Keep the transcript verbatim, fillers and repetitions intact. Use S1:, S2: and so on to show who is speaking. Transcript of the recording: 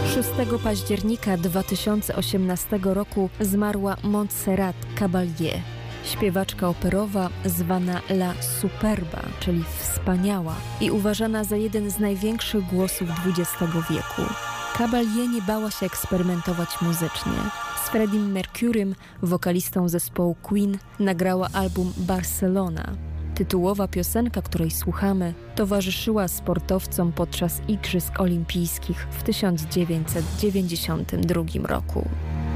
S1: szóstego października dwa tysiące osiemnastego roku zmarła Montserrat Caballé, śpiewaczka operowa zwana La Superba, czyli wspaniała i uważana za jeden z największych głosów dwudziestego wieku. Caballé nie bała się eksperymentować muzycznie. Z Freddiem Mercurym, wokalistą zespołu Queen, nagrała album Barcelona. Tytułowa piosenka, której słuchamy, towarzyszyła sportowcom podczas Igrzysk Olimpijskich w tysiąc dziewięćset dziewięćdziesiątym drugim roku.